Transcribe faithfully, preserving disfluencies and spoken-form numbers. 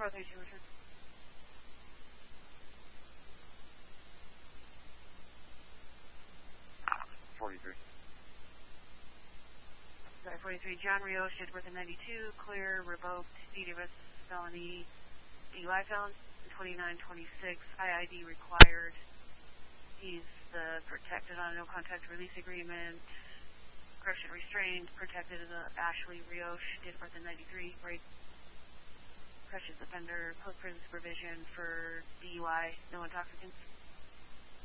four three two return. forty-three. Sorry, forty-three. John Rios, date of birth in ninety-two, clear, revoked, D D S felony, D U I felon, twenty-nine twenty-six, I I D required. He's uh, protected on a no contact release agreement. Correction restrained, protected as a Ashley Rios, date of birth in ninety-three, rape, corrections offender, post-prison supervision for D U I, no intoxicants.